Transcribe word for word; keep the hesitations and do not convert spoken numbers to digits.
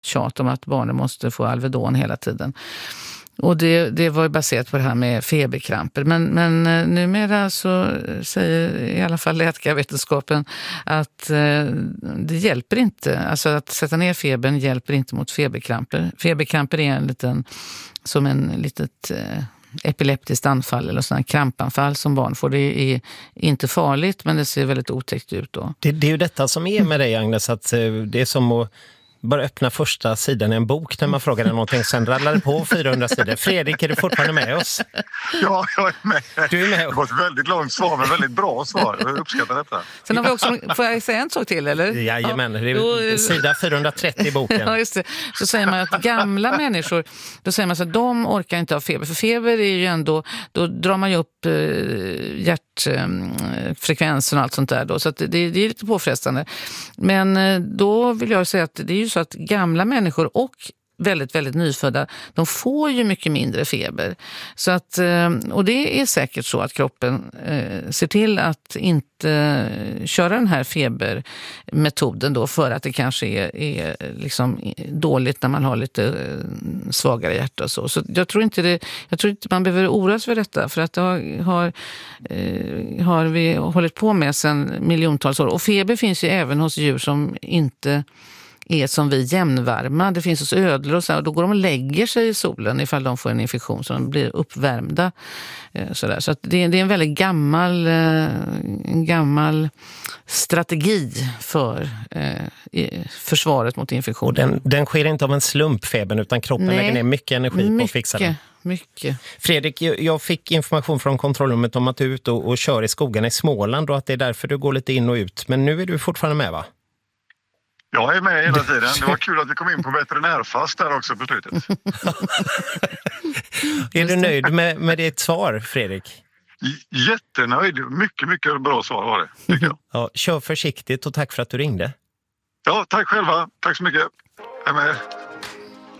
tjat om att barnen måste få Alvedon hela tiden. Och det, det var ju baserat på det här med feberkramper. Men, men numera så säger i alla fall läkarvetenskapen att eh, det hjälper inte. Alltså att sätta ner febern hjälper inte mot feberkramper. Feberkramper är en liten, som en litet eh, epileptiskt anfall eller sådana krampanfall som barn får. Det är inte farligt, men det ser väldigt otäckt ut då. Det, det är ju detta som är med dig, Agnes, att det är som att bara öppna första sidan i en bok när man frågar dig någonting, sen rallar det på fyrahundra sidor. Fredrik, är du fortfarande med oss? Ja, jag är med. Du är med. Det var ett väldigt långt svar, men väldigt bra svar. Jag uppskattar detta. Sen har vi också, får jag säga en sak till, eller? Jajamän, det är sida fyrahundratrettio i boken. Ja, just det. Så säger man att gamla människor, då säger man så att de orkar inte ha feber. För feber är ju ändå, då drar man ju upp eh, hjärtfrekvensen och allt sånt där då. Så att det, det är lite påfrestande. Men eh, då vill jag säga att det är ju så att gamla människor och väldigt, väldigt nyfödda, de får ju mycket mindre feber. Så att, och det är säkert så att kroppen eh, ser till att inte köra den här febermetoden då, för att det kanske är, är liksom dåligt när man har lite svagare hjärta och så. Så jag tror inte det, jag tror inte man behöver oroa sig för detta, för att det har, har, eh, har vi hållit på med sedan miljontals år. Och feber finns ju även hos djur som inte är som vi jämnvarma. Det finns hos ödlor och så, och då går de och lägger sig i solen ifall de får en infektion, så de blir uppvärmda. Så, där. Så att det, det är en väldigt gammal, en gammal strategi för eh, försvaret mot infektion. Och den, den sker inte av en slump, febern, utan kroppen Nej, lägger ner mycket energi mycket, på att fixa den. Mycket. Fredrik, jag fick information från kontrollrummet om att du är ute och, och kör i skogen i Småland och att det är därför du går lite in och ut. Men nu är du fortfarande med, va? Jag är med hela tiden. Det var kul att vi kom in på veterinärfast där också på slutet. Är du nöjd med, med ditt svar, Fredrik? J- jättenöjd. Mycket, mycket bra svar var det, tycker jag. Ja, kör försiktigt och tack för att du ringde. Ja, tack själva. Tack så mycket. Jag är med.